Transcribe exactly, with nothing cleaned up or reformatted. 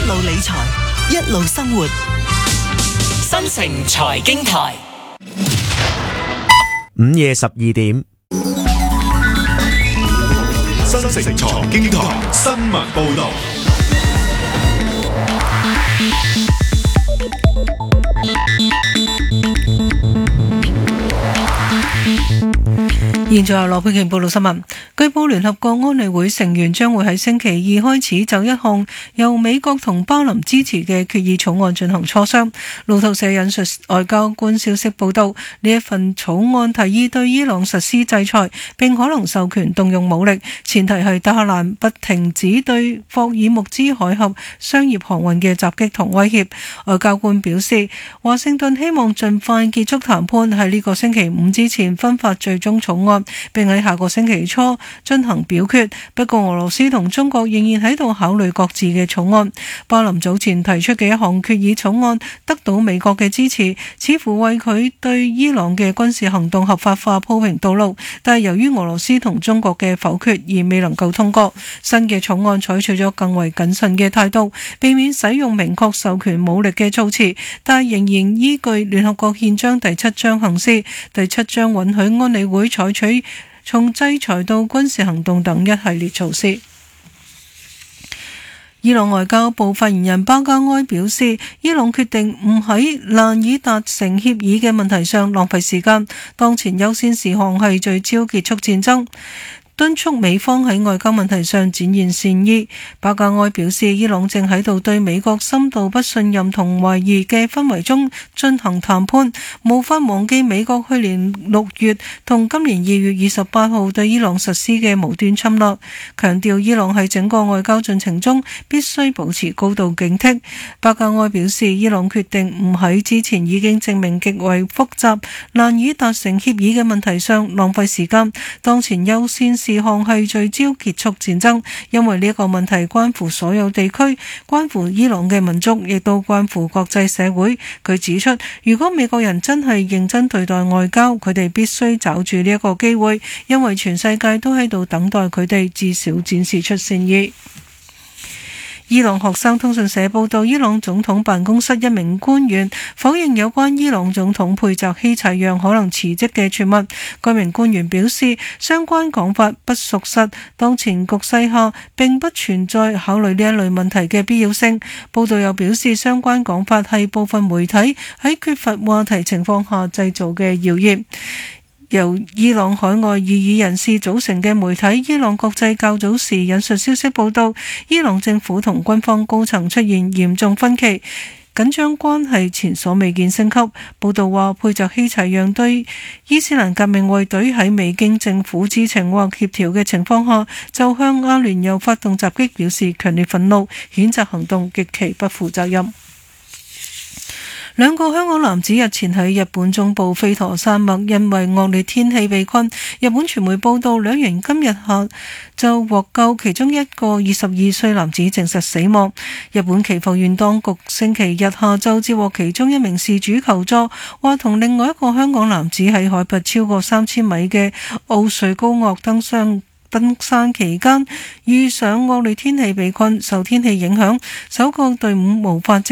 路理財，一路生活。 新城財經台， 午夜十二點。 新城財經台新聞報道。 現在由羅佩瓊報道新聞。據報聯合國安理會成員將會喺星期二開始就一項由美國同巴林支持嘅決議草案進行磋商。路透社引述外交官消息報道，呢一份草案提議對伊朗實施制裁，並可能授權動用武力，前提係德黑蘭不停止對霍爾木茲海峽商業航運嘅襲擊同威脅。外交官表示，華盛頓希望盡快結束談判，喺呢個星期五之前分發最終草案，並喺下個星期初進行表決。不過俄羅斯同中國仍然喺度考慮各自嘅草案。巴林早前提出嘅一項決議草案得到美國嘅支持，似乎為佢對伊朗嘅軍事行動合法化鋪平道路，但係由於俄羅斯同中國嘅否決而未能夠通過。新嘅草案採取咗更為謹慎嘅態度，避免使用明確授權武力嘅措辭，但係仍然依據聯合國憲章第七章行事。第七章允許安理會採取從制裁到軍事行動等一系列措施。伊朗外交部發言人巴加埃表示，伊朗決定唔喺難以達成協議嘅問題上浪費時間，當前優先事項係聚焦結束戰爭，敦促美方喺外交問題上展現善意。巴加埃表示，伊朗正喺度對美國深度不信任同懷疑嘅氛圍中進行談判，無法忘記美國去年六月同今年二月二十八號對伊朗實施嘅無端侵略，強調伊朗喺整個外交進程中必須保持高度警惕。巴加埃表示，伊朗決定唔喺之前已經證明極為複雜、難以達成協議嘅問題上浪費時間，當前優先事項係聚焦結束戰爭，因為呢一個問題關乎所有地區，關乎伊朗嘅民族，亦都關乎國際社會。佢指出，如果美國人真係認真對待外交，佢哋必須抓住呢一個機會，因為全世界都喺度等待佢哋至少展示出善意。伊朗學生通訊社報道，伊朗總統辦公室一名官員否認有關伊朗總統佩澤希齊揚可能辭職嘅傳聞。該名官員表示，相關講法不屬實，當前局勢下並不存在考慮呢一類問題嘅必要性。報道又表示，相關講法係部分媒體喺缺乏話題情況下製造嘅謠言。由伊朗海外異議人士組成嘅媒體伊朗國際較早時引述消息報道，伊朗政府同軍方高層出現嚴重分歧，緊張關係前所未見升級。報道話，佩澤希齊揚對伊斯蘭革命衛隊喺未經政府知情或協調嘅情況下就向阿聯酋發動襲擊表示強烈憤怒，譴責行動極其不負責任。兩個香港男子日前喺日本中部飛驒山脈因為惡劣天氣被困，日本傳媒報道兩人今日下就獲救，其中一個二十二歲男子證實死亡。日本岐阜縣當局星期日下晝接獲其中一名事主求助，話同另外一個香港男子喺海拔超過三千米嘅奧瑞高岳登山登山期間遇上惡劣天氣被困，受天氣影響，搜救隊伍無法